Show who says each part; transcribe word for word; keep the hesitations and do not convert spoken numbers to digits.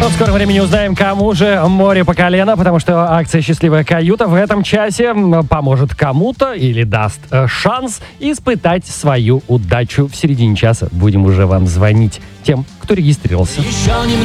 Speaker 1: Но в скором времени узнаем, кому же море по колено, потому что акция «Счастливая каюта» в этом часе поможет кому-то или даст э, шанс испытать свою удачу. В середине часа будем уже вам звонить тем, кто регистрировался.